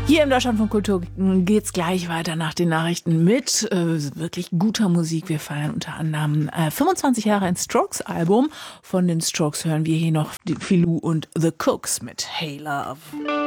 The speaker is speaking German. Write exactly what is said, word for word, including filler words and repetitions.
Hier im Deutschland von Kultur geht's gleich weiter nach den Nachrichten mit äh, wirklich guter Musik. Wir feiern unter anderem äh, fünfundzwanzig Jahre ein Strokes-Album. Von den Strokes hören wir hier noch die Filou und The Cooks mit Hey Love.